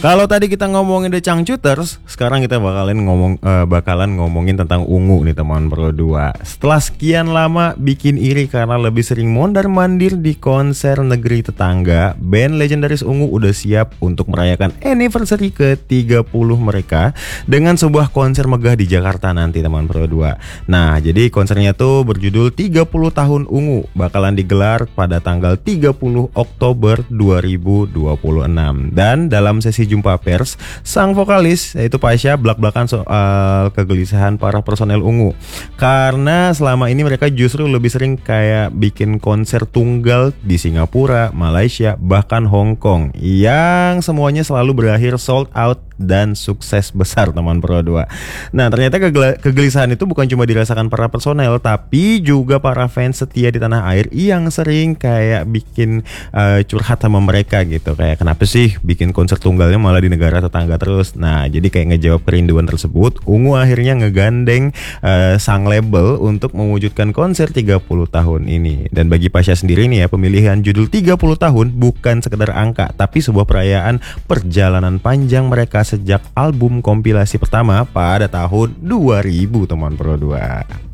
Kalau tadi kita ngomongin The Changcuters, sekarang kita bakalan ngomongin tentang Ungu nih teman Pro 2. Setelah sekian lama bikin iri karena lebih sering mondar-mandir di konser negeri tetangga, band legendaris Ungu udah siap untuk merayakan anniversary ke-30 mereka dengan sebuah konser megah di Jakarta nanti teman Pro 2. Nah, jadi konsernya tuh berjudul 30 tahun Ungu, bakalan digelar pada tanggal 30 Oktober 2026. Dan dalam sesi jumpa pers, sang vokalis yaitu Pasha belak-belakan soal kegelisahan para personel Ungu karena selama ini mereka justru lebih sering kayak bikin konser tunggal di Singapura, Malaysia, bahkan Hong Kong yang semuanya selalu berakhir sold out dan sukses besar teman Pro 2. Nah, ternyata kegelisahan itu bukan cuma dirasakan para personel, tapi juga para fans setia di tanah air yang sering kayak bikin curhat sama mereka gitu. Kayak kenapa sih bikin konser tunggalnya malah di negara tetangga terus. Nah, jadi kayak ngejawab kerinduan tersebut, Ungu akhirnya ngegandeng sang label untuk mewujudkan konser 30 tahun ini. Dan bagi Pasha sendiri nih ya, pemilihan judul 30 tahun bukan sekedar angka, tapi sebuah perayaan perjalanan panjang mereka sejak album kompilasi pertama pada tahun 2000 teman Pro 2.